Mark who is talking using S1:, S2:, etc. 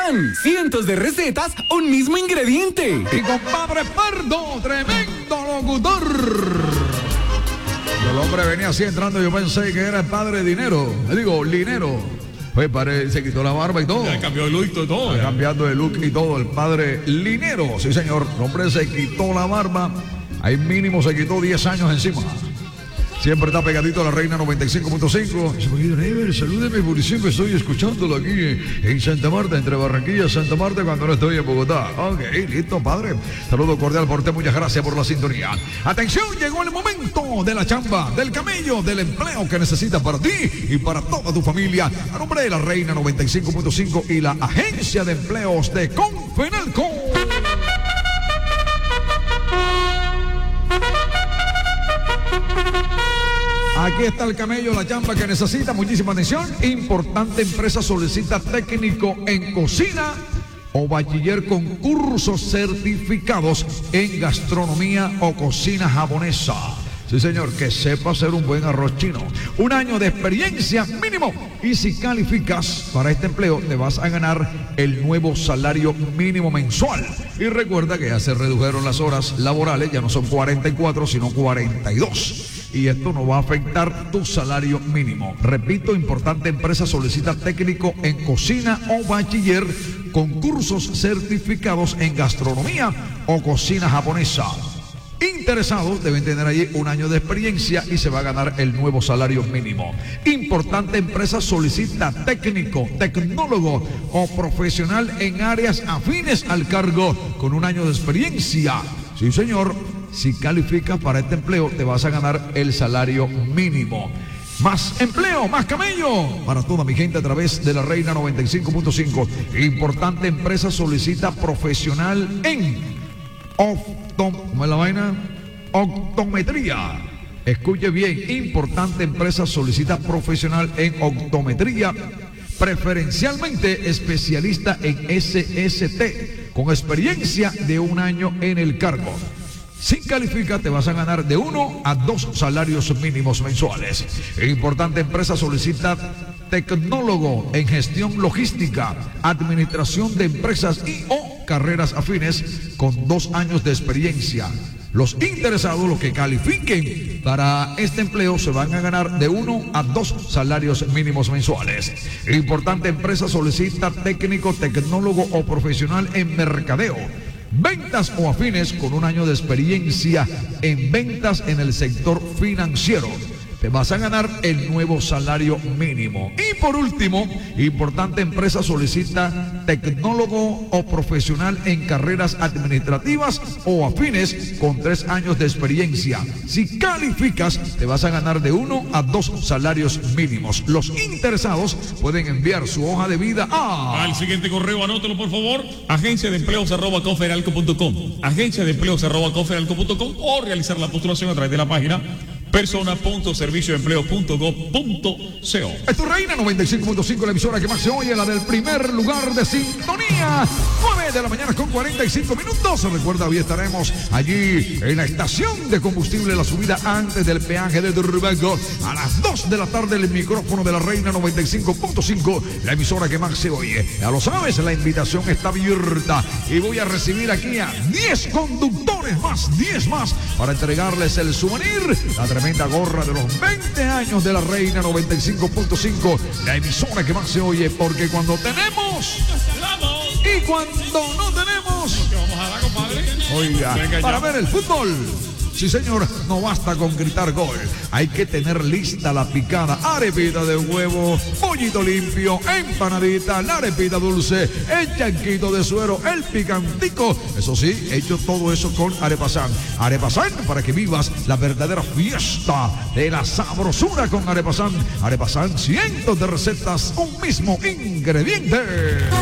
S1: ¡Tan! Cientos de recetas, un mismo ingrediente.
S2: Y compadre Pardo, tremendo locutor. El hombre venía así entrando, yo pensé que era el padre Dinero. Le digo, Linero. Pues padre, se quitó la barba y todo.
S3: Ya cambió de look y todo.
S2: Está cambiando de look y todo. El padre Linero, sí señor. El hombre se quitó la barba. Ahí mínimo se quitó 10 años encima. Siempre está pegadito a la Reina 95.5. Salúdeme, policía, que estoy escuchándolo aquí en Santa Marta, entre Barranquilla y Santa Marta, cuando no estoy en Bogotá. Ok, listo, padre. Saludo cordial por usted, muchas gracias por la sintonía. Atención, llegó el momento de la chamba, del camello, del empleo que necesitas para ti y para toda tu familia. A nombre de la Reina 95.5 y la Agencia de Empleos de Confenalco. Aquí está el camello, la chamba que necesita, muchísima atención. Importante empresa solicita técnico en cocina o bachiller con cursos certificados en gastronomía o cocina japonesa. Sí, señor, que sepa hacer un buen arroz chino. 1 año de experiencia mínimo. Y si calificas para este empleo, te vas a ganar el nuevo salario mínimo mensual. Y recuerda que ya se redujeron las horas laborales, ya no son 44, sino 42. Y esto no va a afectar tu salario mínimo. Repito, importante empresa solicita técnico en cocina o bachiller con cursos certificados en gastronomía o cocina japonesa. Interesados deben tener allí 1 año de experiencia y se va a ganar el nuevo salario mínimo. Importante empresa solicita técnico, tecnólogo o profesional en áreas afines al cargo con 1 año de experiencia. Sí, señor. Si calificas para este empleo, te vas a ganar el salario mínimo. Más empleo, más camello para toda mi gente a través de la Reina 95.5. Importante empresa solicita profesional en ¿cómo es la vaina? Optometría. Escuche bien, importante empresa solicita profesional en optometría, preferencialmente especialista en SST, con experiencia de 1 año en el cargo. Si califica, te vas a ganar de 1 a 2 salarios mínimos mensuales. Importante empresa solicita tecnólogo en gestión logística, administración de empresas y o carreras afines con 2 años de experiencia. Los interesados, los que califiquen para este empleo, se van a ganar de 1 a 2 salarios mínimos mensuales. Importante empresa solicita técnico, tecnólogo o profesional en mercadeo, ventas o afines con 1 año de experiencia en ventas en el sector financiero. Te vas a ganar el nuevo salario mínimo. Y por último, importante empresa solicita tecnólogo o profesional en carreras administrativas o afines con 3 años de experiencia. Si calificas, te vas a ganar de 1 a 2 salarios mínimos. Los interesados pueden enviar su hoja de vida
S3: al siguiente correo, anótelo por favor: agenciadeempleos@confenalco.com, agenciadeempleos@confenalco.com, o realizar la postulación a través de la página persona.servicioempleo.gov.co.
S2: Es tu Reina 95.5, la emisora que más se oye, la del primer lugar de sintonía. 9 de la mañana con 45 minutos. Recuerda, hoy estaremos allí en la estación de combustible, la subida antes del peaje de Turbanco. A las 2 de la tarde, el micrófono de la Reina 95.5, la emisora que más se oye. Ya lo sabes, la invitación está abierta y voy a recibir aquí a 10 conductores más, 10 más, para entregarles el souvenir, la tremenda gorra de los 20 años de la Reina 95.5, la emisora que más se oye, porque cuando tenemos y cuando no tenemos,
S3: ¿qué vamos a dar, compadre?
S2: Oiga, para ver el fútbol. Sí, señor, no basta con gritar gol. Hay que tener lista la picada, arepita de huevo, pollito limpio, empanadita, la arepita dulce, el chanquito de suero, el picantico. Eso sí, hecho todo eso con Arepasán. Arepasán, para que vivas la verdadera fiesta de la sabrosura con Arepasán. Arepasán, cientos de recetas, un mismo ingrediente.